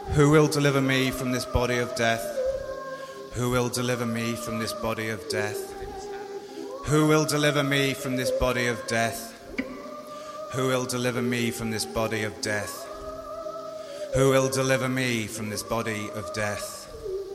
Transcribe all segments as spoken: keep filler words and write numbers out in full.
Who will deliver me from this body of death? Who will deliver me from this body of death? Who will deliver me from this body of death? Who will deliver me from this body of death? Who will deliver me from this body of death?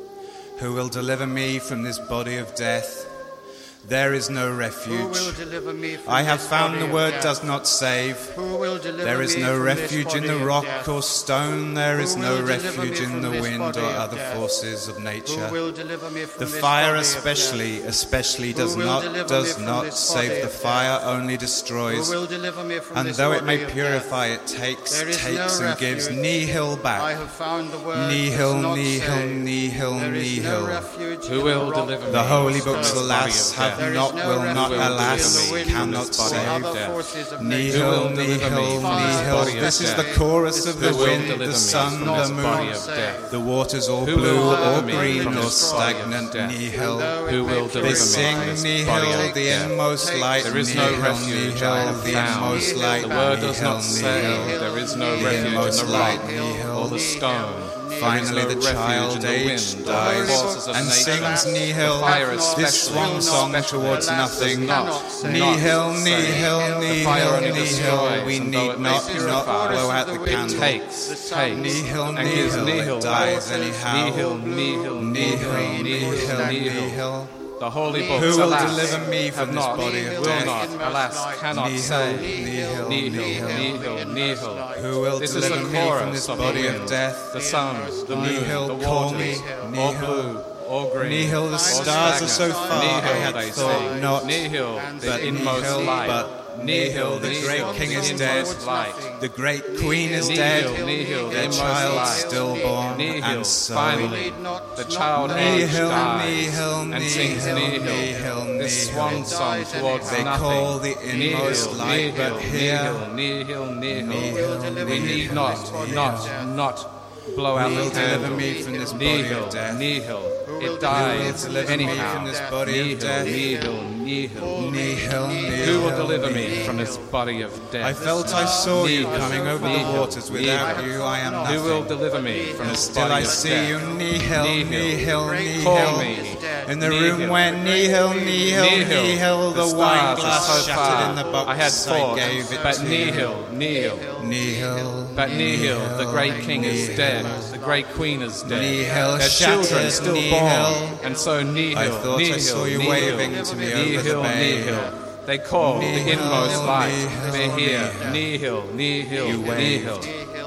Who will deliver me from this body of death? There is no refuge. Who will deliver me from I have this found body the of word death? does not save. Who will deliver There is me no from refuge this in the body of rock death? or stone. There is Who no will deliver me refuge in from the this wind body or of other death? forces of nature. Who will deliver me from The this fire body of especially, death? especially Who does will not, deliver me does from not this save. body The of fire death? only Who destroys. will deliver me from And this though it body may of purify, death? it takes, There is takes no and gives refuge. nihil I back. have found the word Nihil, does not nihil, save. nihil, There is nihil. no refuge Who in will the rock deliver or The me holy from books, this stone. body alas, of have death? There is not, no will not, refuge alas, in the wind cannot from or this other body of save. death. forces of Who nature. Nihil, will deliver me nihil, from this nihil. body of This is death? the chorus of the Who will wind, deliver the me sun, from the this body moon. of death? The waters all Who blue will or deliver me green from or this body of stagnant. death? Nihil. Who will deliver They me sing from this body nihil, of the death? inmost light. There is no Nihil, refuge I nihil, have the found. inmost light. The word does not Nihil, say nihil. there is no The refuge in inmost the light. rock Nihil. or the stone. Finally, There the is no refuge child in the age wind or dies forces of and nature. sings The nihil. fire This especially swan song especially towards does nothing. not, Nihil, not nihil, The fire nihil, only nihil. destroys, We and though need it may not, not purify, blow out the it candle. takes, takes, Nihil, and gives nihil, nihil it dies back. anyhow. Nihil, nihil, Nihil, nihil, nihil, nihil. nihil. The holy Who books, will alas, deliver me from have this not, body of will death? not, alas, cannot Nihil, save. nihil, Nihil, nihil. nihil, nihil. Who will This is deliver the me from chorus this of the body of wind, death? the sun, the moon, Nihil, the call waters, me. all Nihil. blue, all green, Nihil, the all stars are so stagnant. far. Nihil, I had they thought sing. not. Nihil, the But inmost nihil, light. but Nihil, the nihil, great king the is inmost dead. light. The great queen is Nihil, dead. nihil, the Their inmost child light. stillborn, Nihil, and so finally, the child age Nihil, dies nihil, and sings nihil, nihil, nihil, this nihil. swan song towards They nothing. call the inmost Nihil, light, nihil, but here nihil, nihil, Nihil, nihil. We need nihil, not, nihil. not, not blow out Who will the deliver candle. me from this body Nihil, of death? nihil. will It deliver Who will dies deliver me anyhow. from this body of Nihil, death? nihil, nihil. Nihil, nihil. Who will deliver me from this body of death? I felt I saw you Nihil, coming over the nihil, waters. Without nihil. you, I am Who will nothing. deliver me from And this still body I of see death? you, nihil, nihil, Call nihil. me. In the Nihil. room where nihil, nihil, Nihil. nihil, the stars wine are glass so shattered far. in the box. I had thought, gave it but to nihil, nihil. you. Nihil, But nihil, the great king is nihil. dead. The great queen is dead. Nihil, Their children shattered, still nihil. born. And so nihil, I thought I nihil, saw you nihil, waving to me over the nihil, bay. nihil. They call the Nihil, inmost light. nihil, They're here. nihil. Nihil, nihil, You waved. nihil.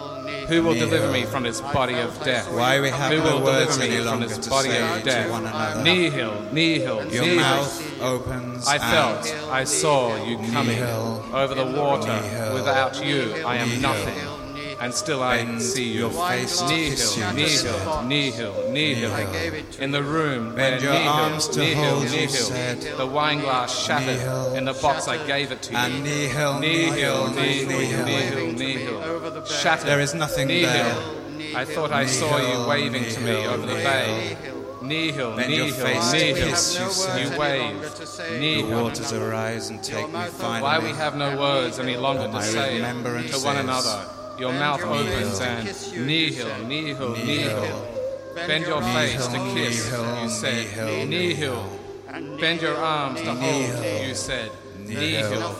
Who will Nihil. deliver me from this body of death? Why we have Who no will words deliver me any from longer this to body say of to death? one another. Nihil, nihil, Your nihil. mouth opens I and felt, I saw you coming Nihil. over the water. Nihil. Without you, I am Nihil. nothing. And still I Bend see you. your face to kiss you, Nihil, you nihil, said. nihil, nihil. Nihil. In the room where Bend your nihil, arms to nihil, hold you, nihil. said. The wine glass shattered Nihil. in the box I gave it to you. And nihil, Nihil, nihil, nihil, nihil. nihil, nihil. Shattered. There is nothing Nihil. there. I thought I saw you Nihil, waving to me nihil, over the nihil. bay. Nihil, Bend your nihil, face to nihil. kiss you, said. You waved. The Nihil. waters arise and take me finally. Why we have no words any longer to My say remembrance to one says, another. Your mouth opens and nihil, nihil, nihil. Bend your face to kiss, you said. Nihil. Bend your arms to hold, you said. Nihil.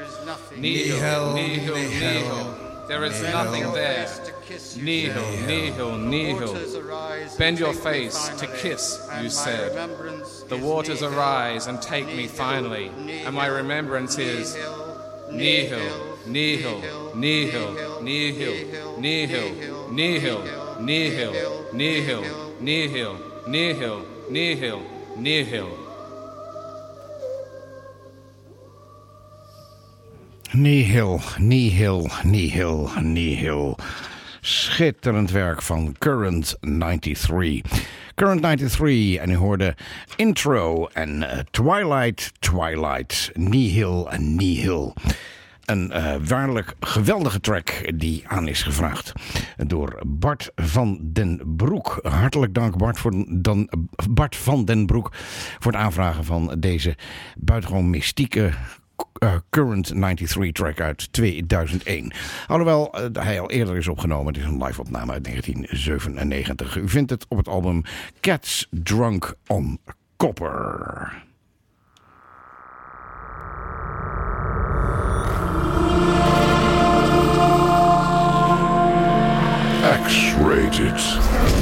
Nihil, nihil, nihil. There is nothing there. Nihil, nihil, nihil. Bend your face to kiss, you said. The waters arise and take me finally, and my remembrance is nihil. Nihil, nihil, nihil, nihil, nihil, nihil, nihil, nihil, nihil, nihil, nihil. Nihil, nihil, nihil, nihil. Schitterend werk van Current negenennegentig. Current negenennegentig en u hoorde Intro en uh, Twilight, Twilight, Nihil en Nihil. Een uh, waarlijk geweldige track die aan is gevraagd door Bart van den Broek. Hartelijk dank Bart, voor dan, Bart van den Broek voor het aanvragen van deze buitengewoon mystieke uh, Current negenennegentig track uit tweeduizend één. Alhoewel uh, hij al eerder is opgenomen. Het is een live-opname uit negentien zevenennegentig. U vindt het op het album Cats Drunk on Copper. X-rated.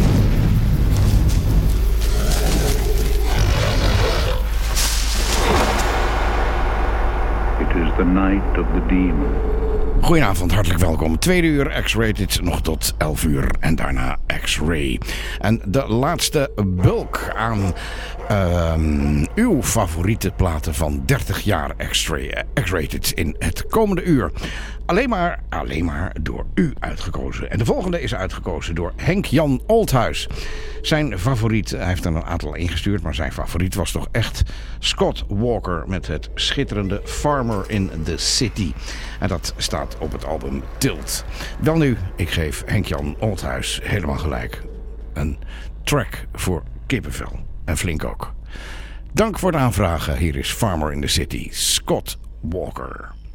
It is the night of the demon. Goedenavond, hartelijk welkom. Tweede uur X-rated, nog tot elf uur en daarna X-ray. En de laatste bulk aan uh, uw favoriete platen van dertig jaar X-ray, X-rated in het komende uur. Alleen maar, alleen maar door u uitgekozen. En de volgende is uitgekozen door Henk-Jan Oldhuis. Zijn favoriet, hij heeft er een aantal ingestuurd, maar zijn favoriet was toch echt Scott Walker met het schitterende Farmer in the City. En dat staat op het album Tilt. Dan nu, ik geef Henk-Jan Oldhuis helemaal gelijk. Een track voor kippenvel. En flink ook. Dank voor het aanvragen. Hier is Farmer in the City, Scott Walker.